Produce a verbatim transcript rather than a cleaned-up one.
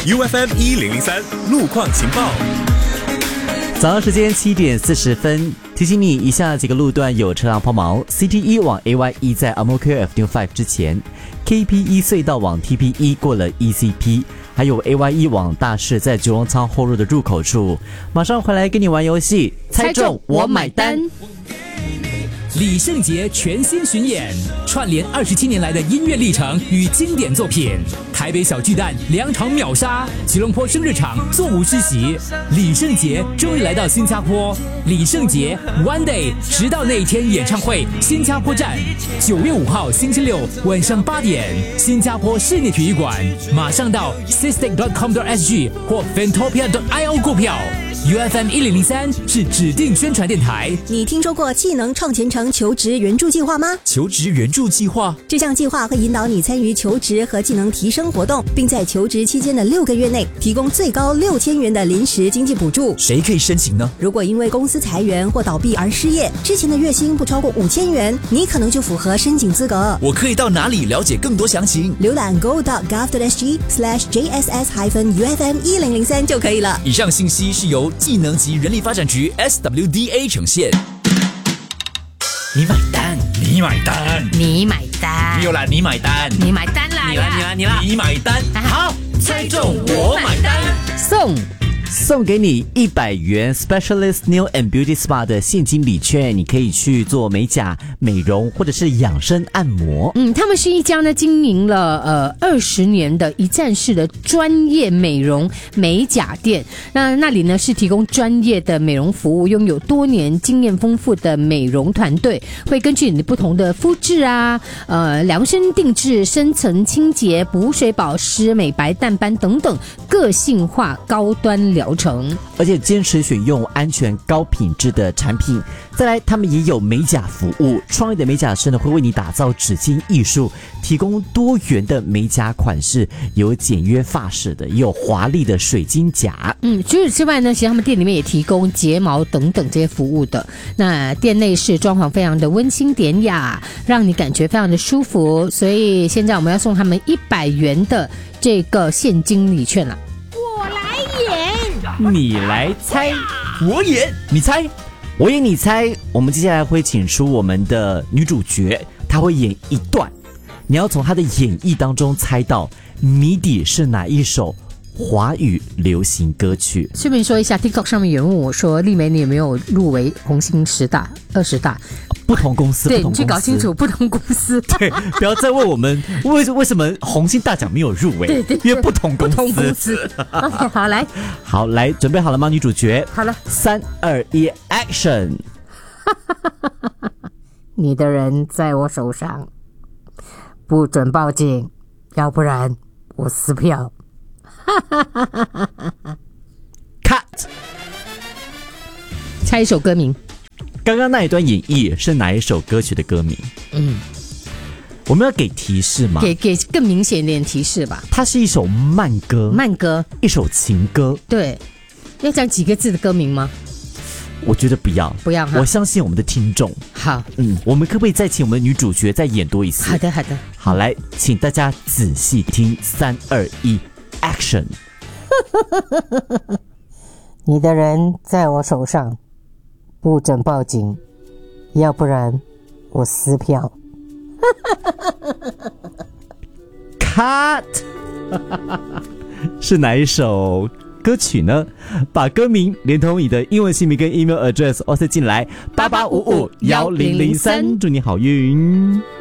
U F M 一零零三路况情报。 早上时间七点四十分，提醒你以下几个路段有车辆抛锚 ：C T 一 往 A Y 一在 Ang Mo Kio Avenue 五之前 ，K P 一隧道往 T P 一过了 E C P， 还有 A Y 一往大市在九龙仓后路的入口处。马上回来跟你玩游戏，猜中我买单。 李圣杰全新巡演，串联二十七年来的音乐历程与经典作品。台北小巨蛋两场秒杀，吉隆坡生日场座无虚席。李圣杰终于来到新加坡，李圣杰 One Day 直到那一天演唱会新加坡站，九月五号星期六晚上八点，新加坡室内体育馆。马上到 sistec dot com dot s g 或 fantopia dot i o 购票。U F M 一零零三是指定宣传电台。 你听说过技能创前程求职援助计划吗？ 求职援助计划， 这项计划会引导你参与求职和技能提升活动，并在求职期间的六个月内提供最高六千元的临时经济补助。 谁可以申请呢？ 如果因为公司裁员或倒闭而失业，之前的月薪不超过五千元，你可能就符合申请资格。 我可以到哪里了解更多详情？ 浏览 go dot gov dot s g slash j s s hyphen u f m 一零零三就可以了。 以上信息是由技能及人力发展局 S W D A 呈现。你买单，你买单， 你买单， 没有啦，你买单， 你买单啦， 你啦，你啦，你啦，你买单，好，猜中我买单， 送。送给你一百元 Specialist Nail and Beauty Spa 的现金礼券，你可以去做美甲、美容或者是养生按摩。 嗯，他们是一家呢经营了呃二十年的一站式的专业美容美甲店。那那里呢是提供专业的美容服务，拥有多年经验丰富的美容团队，会根据你的不同的肤质啊，呃量身定制深层清洁、补水保湿、美白淡斑等等个性化高端疗程， 而且坚持选用安全高品质的产品。再来，他们也有美甲服务，创业的美甲师呢会为你打造指尖艺术，提供多元的美甲款式，有简约发式的，也有华丽的水晶甲。 嗯，除此之外呢，其实他们店里面也提供睫毛等等这些服务的。那店内是装潢非常的温馨典雅，让你感觉非常的舒服。所以现在我们要送他们一百元的这个现金礼券了。 你来猜， 我演， 你猜，我演，你猜。我们接下来会请出我们的女主角，她会演一段，你要从她的演绎当中猜到谜底是哪一首华语流行歌曲。 顺便说一下 ，TikTok 上面有人问我说，丽梅你有没有入围红星十大、二十大？ 不同公司， 对， 不同公司， 你去搞清楚不同公司。 对，不要再问我们为为什么红星大奖没有入围， 对对对， 因为不同公司。 不同公司。OK， 好，来， 好，来，准备好了吗，女主角？ 好了， 三二一 ，Action！ 你的人在我手上，不准报警，要不然我撕票。 Cut！ 猜一首歌名。 刚刚那一段演绎是哪一首歌曲的歌名？嗯，我们要给提示吗？ 给给更明显一点提示吧。 它是一首慢歌， 慢歌， 一首情歌。 对，要讲几个字的歌名吗？ 我觉得不要， 不要哈。 我相信我们的听众。 好， 嗯，我们可不可以再请我们的女主角再演多一次？ 好的，好的。 好，来，请大家仔细听，三二一 ，Action！ 你的人在我手上。不准报警，要不然我撕票。 Cut！ 是哪一首歌曲呢？把歌名连同你的英文姓名跟 email address 哦塞进来，八八五五一零零三，祝你好运。